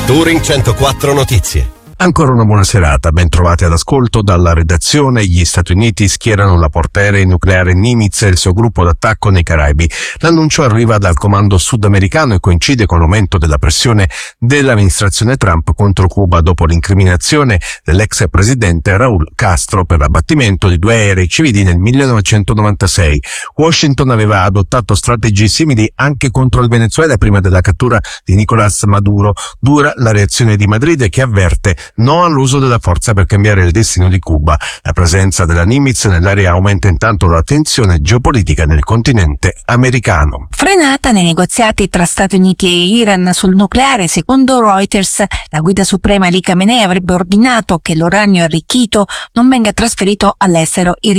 Touring 104 Notizie. Ancora una buona serata, ben trovati ad ascolto dalla redazione. Gli Stati Uniti schierano la portaerei nucleare Nimitz e il suo gruppo d'attacco nei Caraibi. L'annuncio arriva dal comando sudamericano e coincide con l'aumento della pressione dell'amministrazione Trump contro Cuba dopo l'incriminazione dell'ex presidente Raúl Castro per l'abbattimento di 2 aerei civili nel 1996. Washington aveva adottato strategie simili anche contro il Venezuela prima della cattura di Nicolás Maduro. Dura la reazione di Madrid, che avverte no all'uso della forza per cambiare il destino di Cuba. La presenza della Nimitz nell'area aumenta intanto la tensione geopolitica nel continente americano. Frenata nei negoziati tra Stati Uniti e Iran sul nucleare, secondo Reuters, la guida suprema Ali Khamenei avrebbe ordinato che l'uranio arricchito non venga trasferito all'estero.